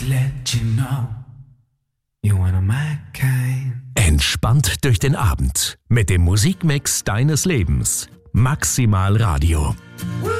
let you know you wanna my kind. Entspannt durch den Abend mit dem Musikmix deines Lebens. Maximal Radio. Woo!